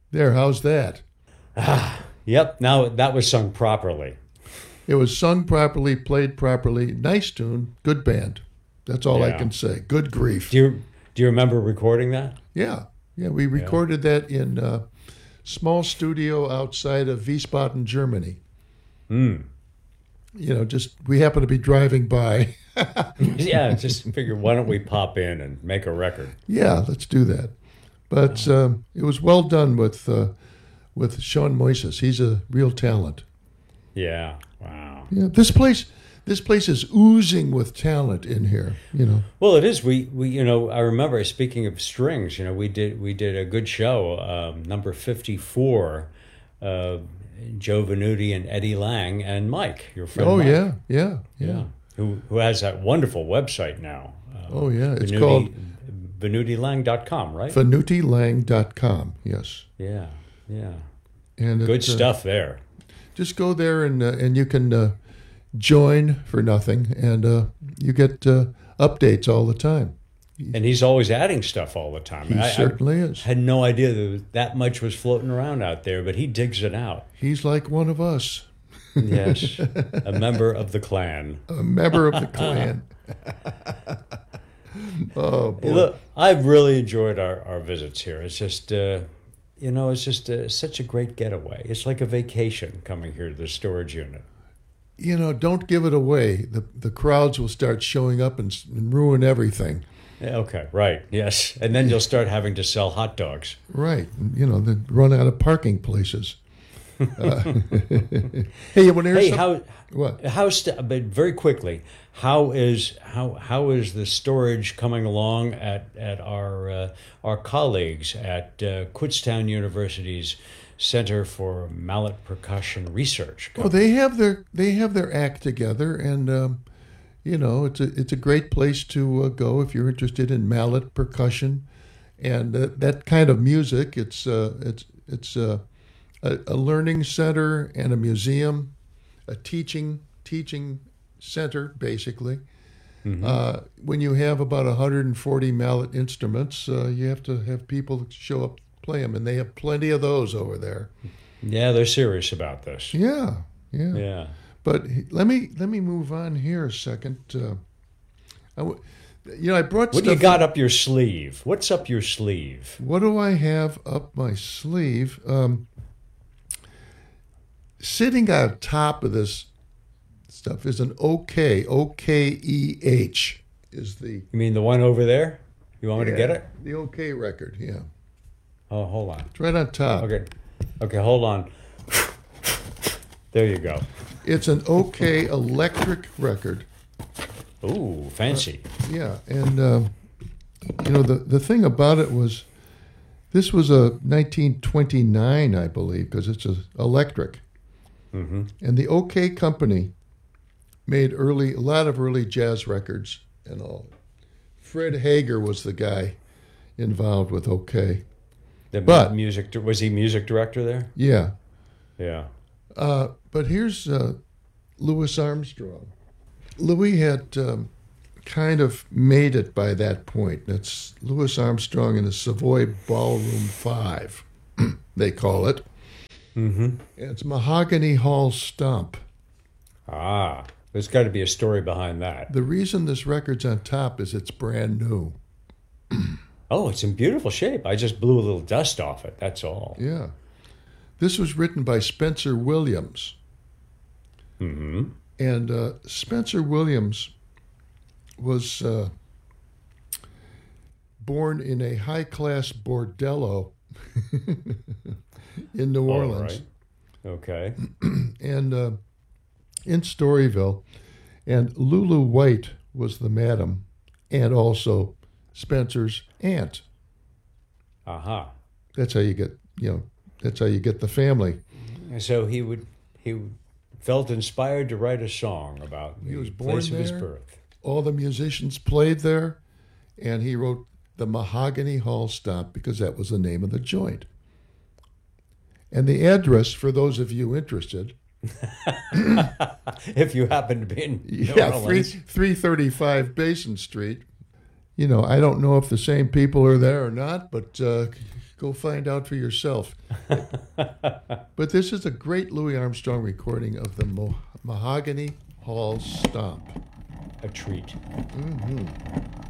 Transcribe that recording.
There, how's that? Yep. Now that was sung properly. It was sung properly, played properly, nice tune, good band. That's all I Yeah. can say. Good grief. Do you remember recording that? Yeah, yeah. We recorded that in a small studio outside of Wiesbaden, Germany. Hmm. Just we happened to be driving by. Yeah. Just figure, why don't we pop in and make a record? Yeah, let's do that. But it was well done with Sean Moises. He's a real talent. Yeah. Wow. Yeah, this place is oozing with talent in here. Well, it is. We I remember, speaking of strings, we did a good show, number 54, Joe Venuti and Eddie Lang and Mike, your friend. Oh Mike. yeah. Who has that wonderful website now. Oh yeah, it's called VenutiLang.com, right? VenutiLang.com. Yes. Yeah. And Good stuff there. Just go there and you can join for nothing, and you get updates all the time. And he's always adding stuff all the time. He certainly is. Had no idea that much was floating around out there, but he digs it out. He's like one of us. Yes, a member of the clan. A member of the clan. Oh boy! Hey, look, I've really enjoyed our visits here. It's just it's just such a great getaway. It's like a vacation coming here to the storage unit. Don't give it away. The crowds will start showing up and ruin everything. Yeah, okay, right, yes, and then you'll start having to sell hot dogs. Right, they run out of parking places. Hey, you want to hear something? What? But very quickly, how is the storage coming along at our colleagues at Kutztown University's Center for Mallet Percussion Research? Oh, they have their act together, and it's a great place to go if you're interested in mallet percussion and that kind of music. It's a learning center and a museum, a teaching center, basically. Mm-hmm. When you have about 140 mallet instruments, you have to have people show up play them, and they have plenty of those over there. Yeah, they're serious about this. Yeah. But let me move on here a second. I brought. What do you got up your sleeve? What's up your sleeve? What do I have up my sleeve? Sitting on top of this stuff is an OK, OKEH is the... You mean the one over there? You want me to get it? The OK record, yeah. Oh, hold on. It's right on top. Okay, hold on. There you go. It's an OK electric record. Ooh, fancy. Yeah, and the thing about it was, this was a 1929, I believe, because it's electric. Mm-hmm. And the OK Company made a lot of early jazz records and all. Fred Hager was the guy involved with OK. Was he music director there? Yeah. Yeah. But here's Louis Armstrong. Louis had kind of made it by that point. It's Louis Armstrong in the Savoy Ballroom 5, they call it. Mm-hmm. It's Mahogany Hall Stomp. Ah, there's got to be a story behind that. The reason this record's on top is it's brand new. Oh, it's in beautiful shape. I just blew a little dust off it, that's all. Yeah. This was written by Spencer Williams. Mm-hmm. And Spencer Williams was born in a high-class bordello in New Orleans. All right. Okay. And in Storyville. And Lulu White was the madam, and also Spencer's aunt. Aha. That's how you get, that's how you get the family. So he felt inspired to write a song about the place of his birth. All the musicians played there, and he wrote the Mahogany Hall Stomp because that was the name of the joint. And the address, for those of you interested, if you happen to be in New Orleans. 335 Basin Street. I don't know if the same people are there or not, but go find out for yourself. But this is a great Louis Armstrong recording of the Mahogany Hall Stomp. A treat. Mm-hmm.